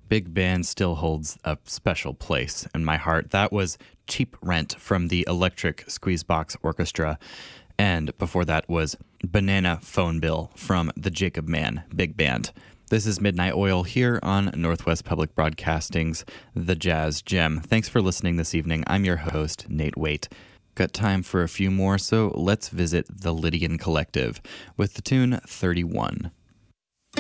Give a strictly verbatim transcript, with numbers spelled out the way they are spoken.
Big Band still holds a special place in my heart. That was Cheap Rent from the Electric Squeezebox Orchestra. And before that was Banana Phone Bill from the Jacob Mann Big Band. This is Midnight Oil here on Northwest Public Broadcasting's The Jazz Gem. Thanks for listening this evening. I'm your host, Nate Waite. Got time for a few more, so let's visit the Lydian Collective with the tune thirty-one.